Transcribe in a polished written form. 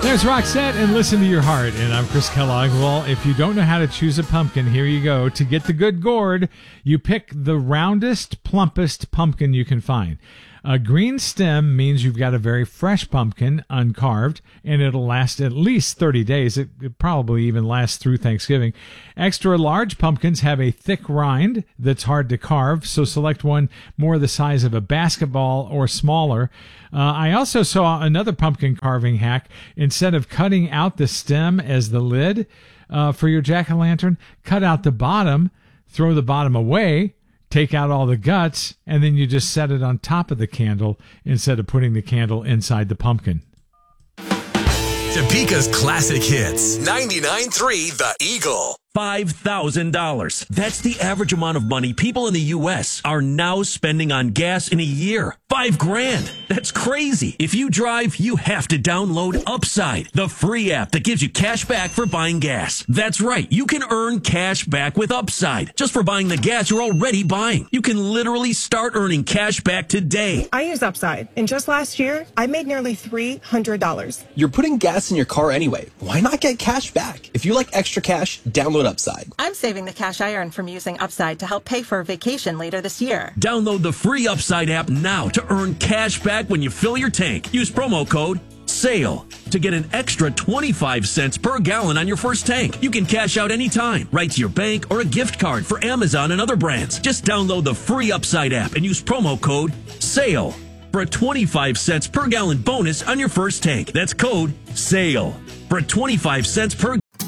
There's Roxette and Listen to Your Heart. And I'm Chris Kellogg. Well, if you don't know how to choose a pumpkin, here you go. To get the good gourd, you pick the roundest, plumpest pumpkin you can find. A green stem means you've got a very fresh pumpkin, uncarved, and it'll last at least 30 days. It probably even lasts through Thanksgiving. Extra large pumpkins have a thick rind that's hard to carve, so select one more the size of a basketball or smaller. I also saw another pumpkin carving hack. Instead of cutting out the stem as the lid for your jack-o'-lantern, cut out the bottom, throw the bottom away, take out all the guts, and then you just set it on top of the candle instead of putting the candle inside the pumpkin. Topeka's classic hits. 99.3 The Eagle. $5,000. That's the average amount of money people in the U.S. are now spending on gas in a year. $5,000. That's crazy. If you drive, you have to download Upside, the free app that gives you cash back for buying gas. That's right. You can earn cash back with Upside just for buying the gas you're already buying. You can literally start earning cash back today. I use Upside, and just last year, I made nearly $300. You're putting gas in your car anyway. Why not get cash back? If you like extra cash, download Upside. I'm saving the cash I earn from using Upside to help pay for a vacation later this year. Download the free Upside app now to earn cash back when you fill your tank. Use promo code SALE to get an extra 25 cents per gallon on your first tank. You can cash out anytime, right to your bank or a gift card for Amazon and other brands. Just download the free Upside app and use promo code SALE for a 25 cents per gallon bonus on your first tank. That's code SALE for a 25 cents per